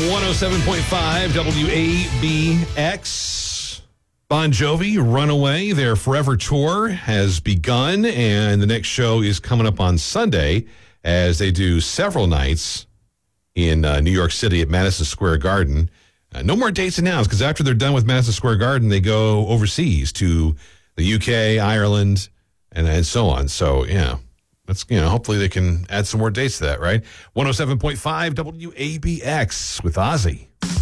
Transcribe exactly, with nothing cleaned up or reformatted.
one oh seven point five W A B X. Bon Jovi, Runaway, their Forever Tour has begun, and the next show is coming up on Sunday as they do several nights in uh, New York City at Madison Square Garden. Uh, no more dates announced, because after they're done with Madison Square Garden, they go overseas to the U K, Ireland, and, and so on. So, yeah. That's, you know, hopefully they can add some more dates to that, right? one oh seven point five W A B X with Ozzy.